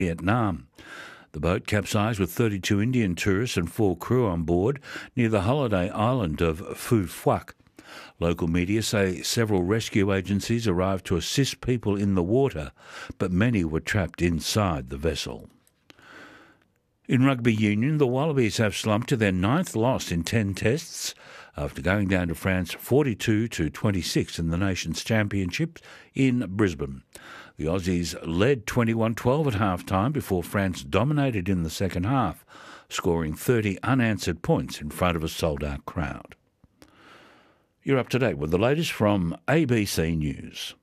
Vietnam. The boat capsized with 32 Indian tourists and 4 crew on board near the holiday island of Phu Phuoc. Local media say several rescue agencies arrived to assist people in the water, but many were trapped inside the vessel. In rugby union, the Wallabies have slumped to their 9th loss in 10 tests after going down to France 42-26 in the Nations Championship in Brisbane. The Aussies led 21-12 at half-time before France dominated in the second half, scoring 30 unanswered points in front of a sold-out crowd. You're up to date with the latest from ABC News.